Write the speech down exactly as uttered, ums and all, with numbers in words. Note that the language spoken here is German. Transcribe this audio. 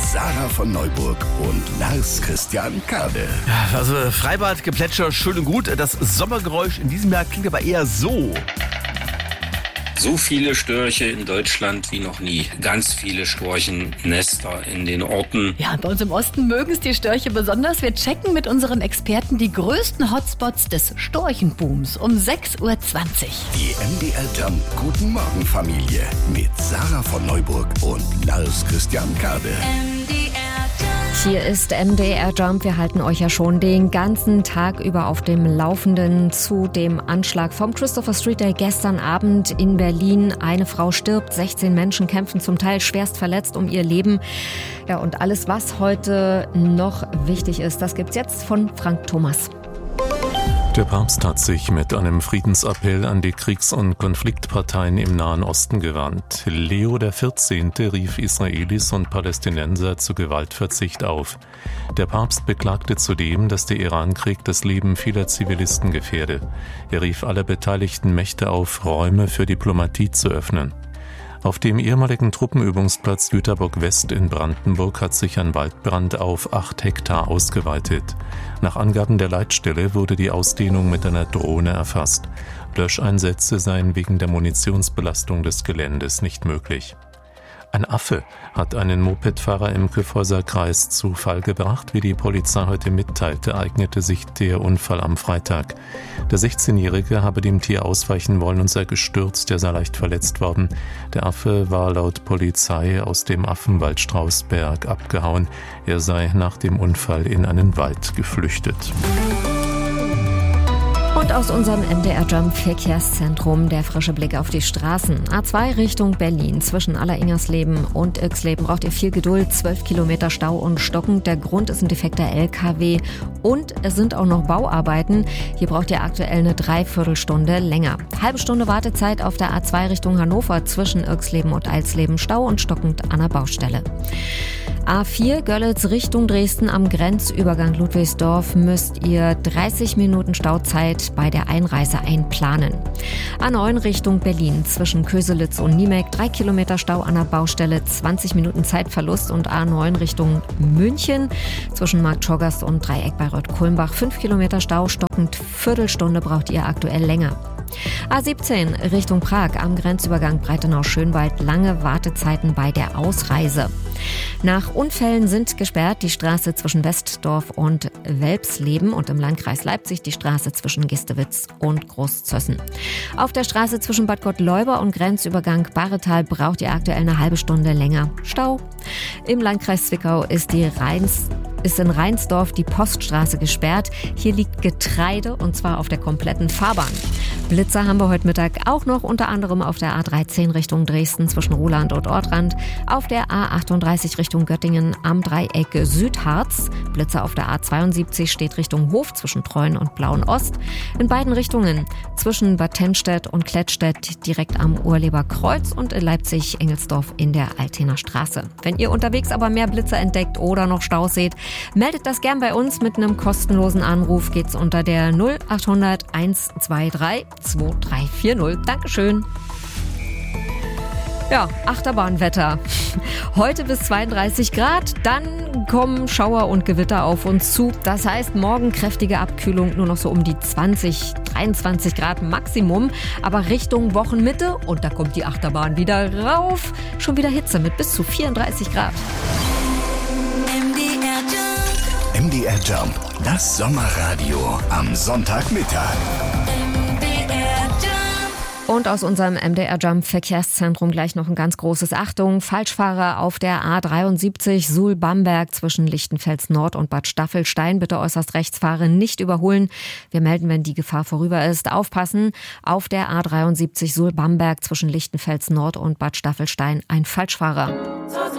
Sarah von Neuburg und Lars Christian Kade. Ja, also Freibad, Geplätscher, schön und gut. Das Sommergeräusch in diesem Jahr klingt aber eher so. So viele Störche in Deutschland wie noch nie. Ganz viele Storchennester in den Orten. Ja, bei uns im Osten mögen es die Störche besonders. Wir checken mit unserem Experten die größten Hotspots des Storchenbooms um sechs Uhr zwanzig. Die M D R Jump Guten Morgen Familie mit Sarah von Neuburg und Lars Christian Kade. Hier ist M D R Jump. Wir halten euch ja schon den ganzen Tag über auf dem Laufenden zu dem Anschlag vom Christopher Street Day gestern Abend in Berlin. Eine Frau stirbt, sechzehn Menschen kämpfen zum Teil schwerst verletzt um ihr Leben. Ja, und alles, was heute noch wichtig ist, das gibt's jetzt von Frank Thomas. Der Papst hat sich mit einem Friedensappell an die Kriegs- und Konfliktparteien im Nahen Osten gewandt. Leo der vierzehnte rief Israelis und Palästinenser zu Gewaltverzicht auf. Der Papst beklagte zudem, dass der Irankrieg das Leben vieler Zivilisten gefährde. Er rief alle beteiligten Mächte auf, Räume für Diplomatie zu öffnen. Auf dem ehemaligen Truppenübungsplatz Jüterbock West in Brandenburg hat sich ein Waldbrand auf acht Hektar ausgeweitet. Nach Angaben der Leitstelle wurde die Ausdehnung mit einer Drohne erfasst. Löscheinsätze seien wegen der Munitionsbelastung des Geländes nicht möglich. Ein Affe hat einen Mopedfahrer im Kyffhäuser Kreis zu Fall gebracht. Wie die Polizei heute mitteilte, ereignete sich der Unfall am Freitag. Der sechzehnjährige habe dem Tier ausweichen wollen und sei gestürzt, er sei leicht verletzt worden. Der Affe war laut Polizei aus dem Affenwald Strausberg abgehauen. Er sei nach dem Unfall in einen Wald geflüchtet. Und aus unserem M D R Jump Verkehrszentrum der frische Blick auf die Straßen. A zwei Richtung Berlin zwischen Alleringersleben und Irxleben braucht ihr viel Geduld. zwölf Kilometer Stau und stockend. Der Grund ist ein defekter L K W und es sind auch noch Bauarbeiten. Hier braucht ihr aktuell eine Dreiviertelstunde länger. Halbe Stunde Wartezeit auf der A zwei Richtung Hannover zwischen Irxleben und Alsleben. Stau und stockend an der Baustelle. A vier Görlitz Richtung Dresden am Grenzübergang Ludwigsdorf müsst ihr dreißig Minuten Stauzeit bei der Einreise einplanen. A neun Richtung Berlin zwischen Köselitz und Niemek, drei Kilometer Stau an der Baustelle, zwanzig Minuten Zeitverlust. Und A neun Richtung München zwischen Marktschorgast und Dreieck bei Röth-Kulmbach, fünf Kilometer Stau, stockend Viertelstunde braucht ihr aktuell länger. A siebzehn Richtung Prag am Grenzübergang Breitenau-Schönwald, lange Wartezeiten bei der Ausreise. Nach Unfällen sind gesperrt die Straße zwischen Westdorf und Welpsleben und im Landkreis Leipzig die Straße zwischen Gistewitz und Großzössen. Auf der Straße zwischen Bad Gottleuba und Grenzübergang Barretal braucht ihr aktuell eine halbe Stunde länger. Stau. Im Landkreis Zwickau ist die Rheins ist in Rheinsdorf die Poststraße gesperrt. Hier liegt Getreide und zwar auf der kompletten Fahrbahn. Blitzer haben wir heute Mittag auch noch, unter anderem auf der A dreizehn Richtung Dresden zwischen Roland und Ortrand, auf der A achtunddreißig Richtung Göttingen am Dreieck Südharz. Blitzer auf der A zweiundsiebzig steht Richtung Hof zwischen Treuen und Blauen Ost. In beiden Richtungen zwischen Bad Tennstedt und Klettstedt direkt am Urleber Kreuz und in Leipzig-Engelsdorf in der Altener Straße. Wenn ihr unterwegs aber mehr Blitzer entdeckt oder noch Staus seht, meldet das gern bei uns mit einem kostenlosen Anruf. Geht's unter der null achthundert eins zwei drei zwei drei vier null. Dankeschön. Ja, Achterbahnwetter. Heute bis zweiunddreißig Grad, dann kommen Schauer und Gewitter auf uns zu. Das heißt, morgen kräftige Abkühlung, nur noch so um die zwanzig, dreiundzwanzig Grad Maximum. Aber Richtung Wochenmitte, und da kommt die Achterbahn wieder rauf, schon wieder Hitze mit bis zu vierunddreißig Grad. M D R Jump, das Sommerradio am Sonntagmittag. Und aus unserem M D R Jump Verkehrszentrum gleich noch ein ganz großes Achtung. Falschfahrer auf der A dreiundsiebzig Suhl-Bamberg zwischen Lichtenfels Nord und Bad Staffelstein. Bitte äußerst rechts fahren, nicht überholen. Wir melden, wenn die Gefahr vorüber ist. Aufpassen, auf der A dreiundsiebzig Suhl-Bamberg zwischen Lichtenfels Nord und Bad Staffelstein ein Falschfahrer.